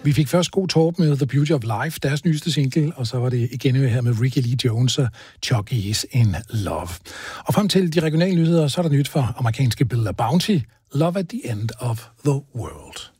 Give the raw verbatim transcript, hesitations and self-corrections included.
Vi fik først god talk med The Beauty of Life, deres nyeste single, og så var det igen her med Ricky Lee Jones og Chuck E. in Love. Og frem til de regionale nyheder, så er der nyt for amerikanske Bill Bounty, Love at the End of the World.